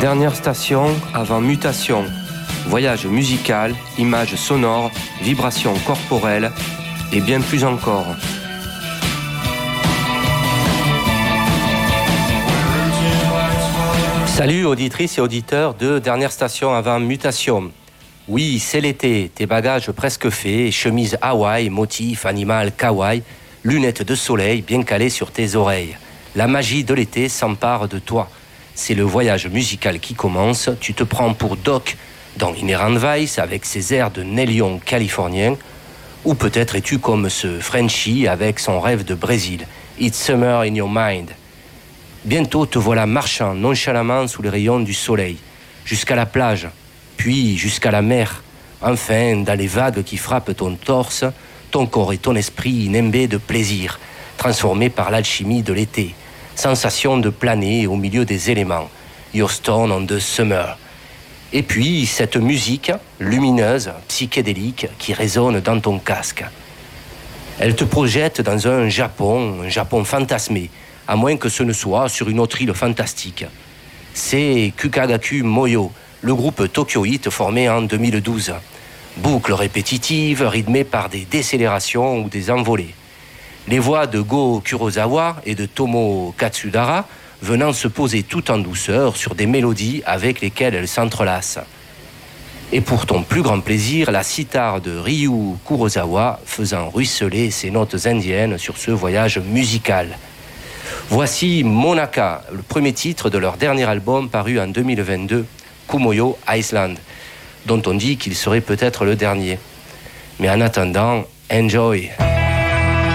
Dernière station avant mutation. Voyage musical, images sonores, vibrations corporelles et bien plus encore. Salut auditrices et auditeurs de Dernière station avant mutation. Oui, c'est l'été, tes bagages presque faits, chemise Hawaï, motif animal kawaii, lunettes de soleil bien calées sur tes oreilles. La magie de l'été s'empare de toi. C'est le voyage musical qui commence, tu te prends pour Doc dans Inherent Vice avec ses airs de Neil Young californien, ou peut-être es-tu comme ce Frenchie avec son rêve de Brésil, It's Summer in Your Mind. Bientôt te voilà marchant nonchalamment sous les rayons du soleil, jusqu'à la plage, puis jusqu'à la mer, enfin dans les vagues qui frappent ton torse, ton corps et ton esprit nimbés de plaisir, transformés par l'alchimie de l'été, sensation de planer au milieu des éléments, Your Stone on the Summer. Et puis cette musique lumineuse, psychédélique qui résonne dans ton casque. Elle te projette dans un Japon fantasmé, à moins que ce ne soit sur une autre île fantastique. C'est Kukagaku Moyo, le groupe Tokyo Heat formé en 2012. Boucles répétitives rythmées par des décélérations ou des envolées. Les voix de Go Kurosawa et de Tomo Katsudara venant se poser tout en douceur sur des mélodies avec lesquelles elles s'entrelacent. Et pour ton plus grand plaisir, la sitar de Ryu Kurosawa faisant ruisseler ses notes indiennes sur ce voyage musical. Voici Monaka, le premier titre de leur dernier album paru en 2022, Kumoyo Iceland, dont on dit qu'il serait peut-être le dernier. Mais en attendant, enjoy!